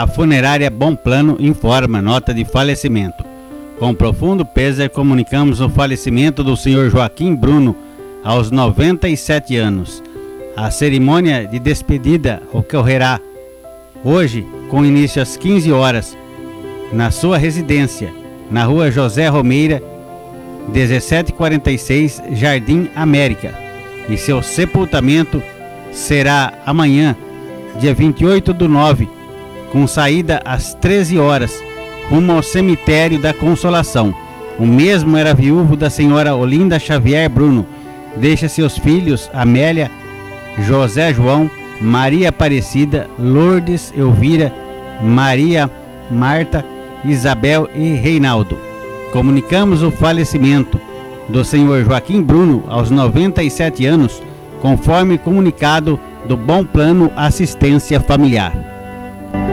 A funerária Bom Plano informa nota de falecimento. Com profundo pesar, comunicamos o falecimento do Sr. Joaquim Bruno, aos 97 anos. A cerimônia de despedida ocorrerá hoje, com início às 15 horas, na sua residência, na rua José Romeira, 1746, Jardim América. E seu sepultamento será amanhã, dia 28/9, com saída às 13 horas, rumo ao cemitério da Consolação. O mesmo era viúvo da senhora Olinda Xavier Bruno. Deixa seus filhos Amélia, José João, Maria Aparecida, Lourdes, Elvira, Maria, Marta, Isabel e Reinaldo. Comunicamos o falecimento do senhor Joaquim Bruno aos 97 anos, conforme comunicado do Bom Plano Assistência Familiar.